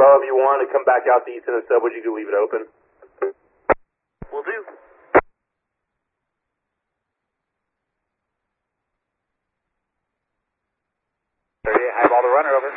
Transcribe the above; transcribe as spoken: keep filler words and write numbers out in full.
Well, if you want to come back out to east in the subway, you can leave it open. Will do. thirty-eight, highball the runner, over.